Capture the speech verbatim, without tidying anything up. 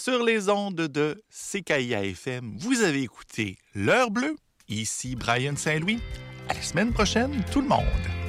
sur les ondes de C K I A F M. Vous avez écouté L'Heure Bleue. Ici Brian Saint-Louis. À la semaine prochaine, tout le monde.